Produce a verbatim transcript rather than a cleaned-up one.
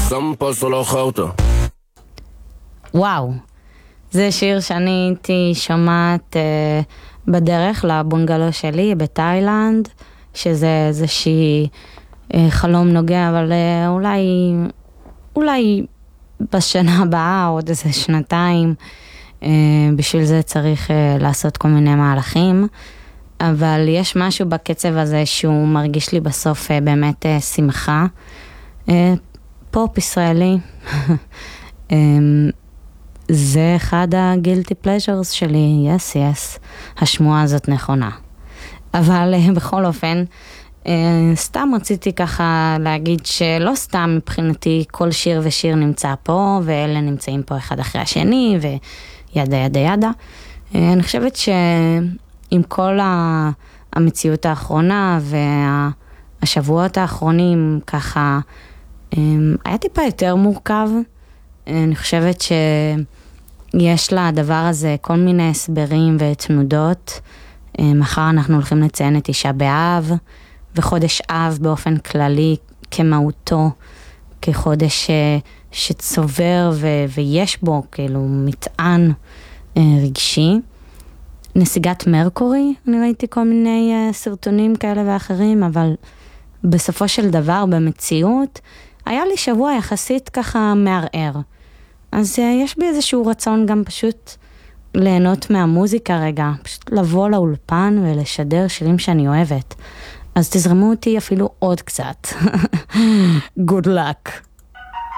Sampa solo jauta. וואו, זה שיר שאני הייתי שומעת אה, בדרך לבונגלו שלי בתאילנד, שזה איזושהי אה, חלום נוגע, אבל אה, אולי, אולי בשנה הבאה, עוד איזה שנתיים, אה, בשביל זה צריך אה, לעשות כל מיני מהלכים, אבל יש משהו בקצב הזה שהוא מרגיש לי בסוף אה, באמת אה, שמחה. אה, פופ ישראלי. אה, זה אחד הגילטי פלז'רס שלי, יס יס, השמועה הזאת נכונה. אבל בכל אופן, סתם רציתי ככה להגיד שלא סתם מבחינתי כל שיר ושיר נמצא פה, ואלה נמצאים פה אחד אחרי השני, וידה ידה ידה. אני חושבת שעם כל המציאות האחרונה והשבועות האחרונים ככה, היה טיפה יותר מורכב. אני חושבת שיש לדבר הזה כל מיני הסברים ותנודות. מחר אנחנו הולכים לציין את אישה באב, וחודש אב באופן כללי כמהותו, כחודש שצובר ו- ויש בו כאילו מטען רגשי. נסיגת מרקורי, אני ראיתי כל מיני סרטונים כאלה ואחרים, אבל בסופו של דבר במציאות, היה לי שבוע יחסית ככה מערער. אז יש בי איזשהו רצון גם פשוט ליהנות מהמוזיקה רגע, פשוט לבוא לאולפן ולשדר שירים שאני אוהבת. אז תזרמו אותי אפילו עוד קצת. Good luck.